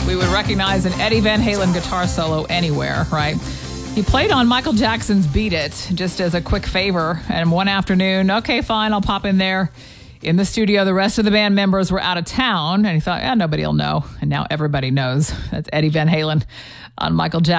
We would recognize an Eddie Van Halen guitar solo anywhere, right? He played on Michael Jackson's Beat It just as a quick favor. And one afternoon, okay, fine, I'll pop in there. In the studio, the rest of the band members were out of town, and he thought, nobody will know. And now everybody knows. That's Eddie Van Halen on Michael Jackson.